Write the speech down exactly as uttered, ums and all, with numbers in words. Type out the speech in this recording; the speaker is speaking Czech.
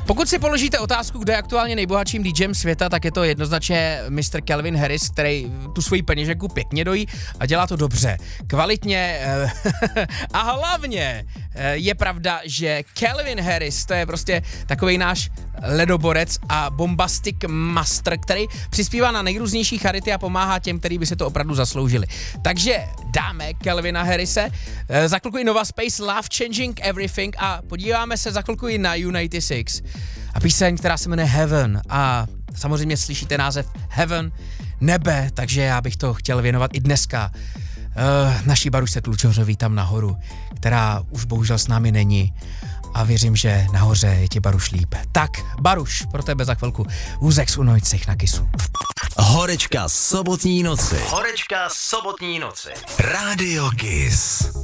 Pokud si položíte otázku, kdo je aktuálně nejbohatším DJem světa, tak je to jednoznačně mister Calvin Harris, který tu svoji peněženku pěkně dojí a dělá to dobře, kvalitně a hlavně je pravda, že Calvin Harris, to je prostě takovej náš ledoborec a bombastic master, který přispívá na nejrůznější charity a pomáhá těm, kteří by se to opravdu zasloužili. Takže dáme Calvina Harrise, za chvilku i Nova Space, Love Changing Everything a podíváme se za chvilku i na U osmdesát šest a píseň, která se jmenuje Heaven a samozřejmě slyšíte název Heaven, nebe, takže já bych to chtěl věnovat i dneska uh, naší Barušce Tlučořový tam nahoru, která už bohužel s námi není a věřím, že nahoře je ti Baruš líp. Tak, Baruš, pro tebe za chvilku Úzek z Unojcech na Kisu. Horečka sobotní noci. Horečka sobotní noci. Rádio Kiss.